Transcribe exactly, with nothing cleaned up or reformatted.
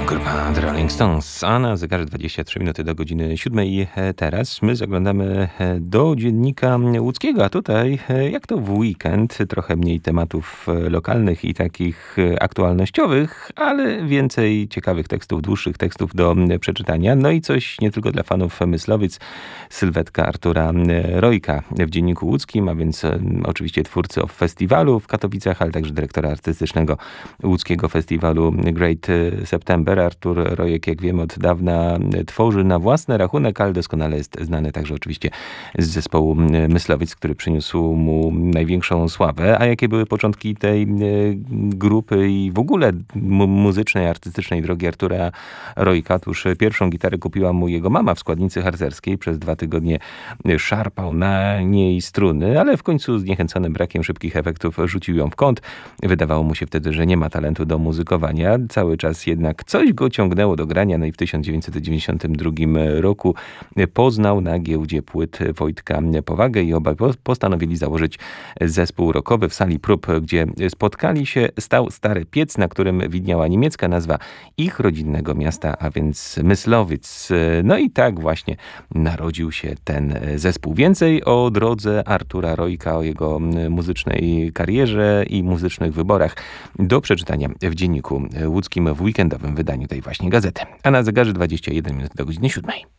Grupa The Rolling Stones, a na zegarze dwadzieścia trzy minuty do godziny siódmej. Teraz my zaglądamy do dziennika łódzkiego, a tutaj jak to w weekend, trochę mniej tematów lokalnych i takich aktualnościowych, ale więcej ciekawych tekstów, dłuższych tekstów do przeczytania. No i coś nie tylko dla fanów Myslowic, sylwetka Artura Rojka w dzienniku łódzkim, a więc oczywiście twórcy festiwalu w Katowicach, ale także dyrektora artystycznego łódzkiego festiwalu Great September. Artur Rojek, jak wiemy, od dawna tworzy na własny rachunek, ale doskonale jest znany także oczywiście z zespołu Myslowic, który przyniósł mu największą sławę. A jakie były początki tej grupy i w ogóle mu- muzycznej, artystycznej drogi Artura Rojka? Otóż pierwszą gitarę kupiła mu jego mama w składnicy harcerskiej. Przez dwa tygodnie szarpał na niej struny, ale w końcu zniechęcony brakiem szybkich efektów rzucił ją w kąt. Wydawało mu się wtedy, że nie ma talentu do muzykowania. Cały czas jednak coś go ciągnęło do grania. No i w tysiąc dziewięćset dziewięćdziesiątym drugim roku poznał na giełdzie płyt Wojtka Powagę i obaj postanowili założyć zespół rockowy. W sali prób, gdzie spotkali się, stał stary piec, na którym widniała niemiecka nazwa ich rodzinnego miasta, a więc Myslowic. No i tak właśnie narodził się ten zespół. Więcej o drodze Artura Rojka, o jego muzycznej karierze i muzycznych wyborach do przeczytania w dzienniku łódzkim w weekendowym wydaniu tej właśnie gazety. A na zegarze dwadzieścia jeden minut do godziny siódmej.